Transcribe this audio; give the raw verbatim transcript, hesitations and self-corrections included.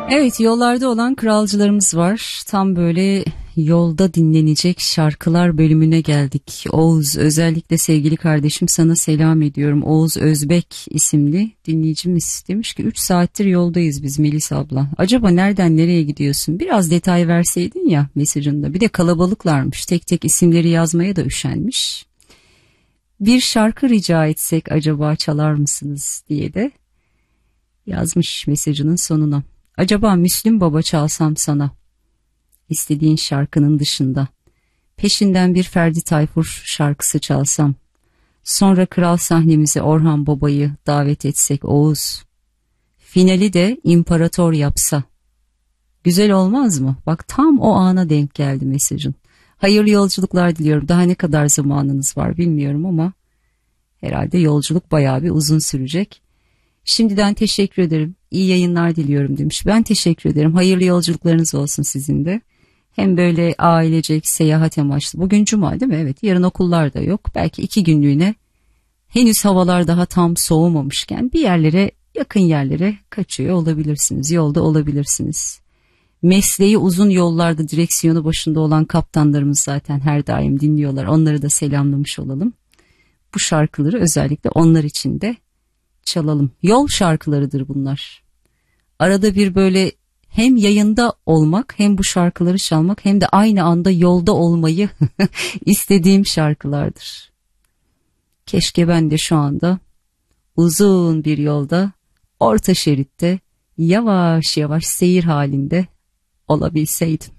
Evet, yollarda olan kralcılarımız var. Tam böyle yolda dinlenecek şarkılar bölümüne geldik. Oğuz, özellikle sevgili kardeşim sana selam ediyorum. Oğuz Özbek isimli dinleyicimiz demiş ki üç saattir yoldayız biz Melis abla. Acaba nereden nereye gidiyorsun? Biraz detay verseydin ya mesajında. Bir de kalabalıklarmış, tek tek isimleri yazmaya da üşenmiş. Bir şarkı rica etsek acaba çalar mısınız diye de yazmış mesajının sonuna. Acaba Müslüm Baba çalsam sana, istediğin şarkının dışında. Peşinden bir Ferdi Tayfur şarkısı çalsam. Sonra kral sahnemize Orhan Baba'yı davet etsek Oğuz. Finali de İmparator yapsa. Güzel olmaz mı? Bak tam o ana denk geldi mesajın. Hayırlı yolculuklar diliyorum. Daha ne kadar zamanınız var bilmiyorum ama herhalde yolculuk bayağı bir uzun sürecek. Şimdiden teşekkür ederim. İyi yayınlar diliyorum demiş. Ben teşekkür ederim. Hayırlı yolculuklarınız olsun sizin de. Hem böyle ailecek seyahat amaçlı. Bugün cuma değil mi? Evet, yarın okullar da yok. Belki iki günlüğüne henüz havalar daha tam soğumamışken bir yerlere, yakın yerlere kaçıyor olabilirsiniz. Yolda olabilirsiniz. Mesleği uzun yollarda direksiyonu başında olan kaptanlarımız zaten her daim dinliyorlar. Onları da selamlamış olalım. Bu şarkıları özellikle onlar için de çalalım. Yol şarkılarıdır bunlar. Arada bir böyle hem yayında olmak, hem bu şarkıları çalmak, hem de aynı anda yolda olmayı istediğim şarkılardır. Keşke ben de şu anda uzun bir yolda, orta şeritte, yavaş yavaş seyir halinde olabilseydim.